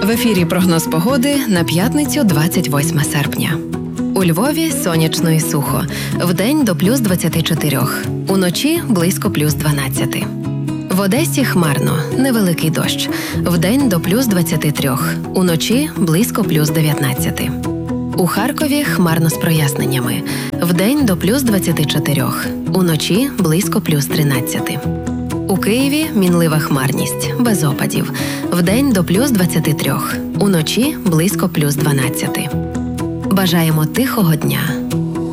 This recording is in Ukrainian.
В ефірі прогноз погоди на п'ятницю 28 серпня. У Львові сонячно і сухо. Вдень до плюс 24. Уночі близько плюс 12. В Одесі хмарно, невеликий дощ. Вдень до плюс 23. Уночі близько плюс 19. У Харкові хмарно з проясненнями. Вдень до плюс 24. Уночі близько плюс 13. У Києві мінлива хмарність, без опадів. Вдень до плюс 23. Уночі близько плюс 12. Бажаємо тихого дня.